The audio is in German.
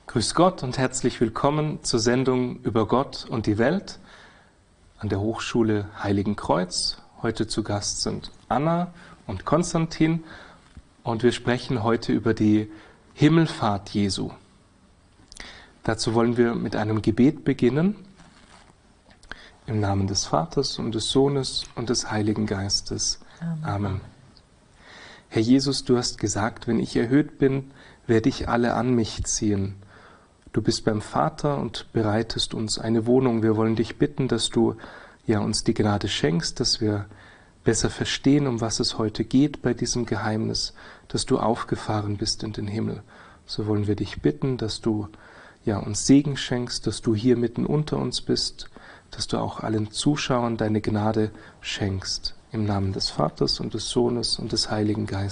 Grüß Gott und herzlich willkommen zur Sendung über Gott und die Welt an der Hochschule Heiligenkreuz. Heute zu Gast sind Anna und Konstantin und wir sprechen heute über die Himmelfahrt Jesu. Dazu wollen wir mit einem Gebet beginnen. Im Namen des Vaters und des Sohnes und des Heiligen Geistes. Amen. Herr Jesus, du hast gesagt, wenn ich erhöht bin, werde ich alle an mich ziehen. Du bist beim Vater und bereitest uns eine Wohnung. Wir wollen dich bitten, dass du uns die Gnade schenkst, dass wir besser verstehen, um was es heute geht bei diesem Geheimnis, dass du aufgefahren bist in den Himmel. So wollen wir dich bitten, dass du uns Segen schenkst, dass du hier mitten unter uns bist, dass du auch allen Zuschauern deine Gnade schenkst. Im Namen des Vaters und des Sohnes und des Heiligen Geistes.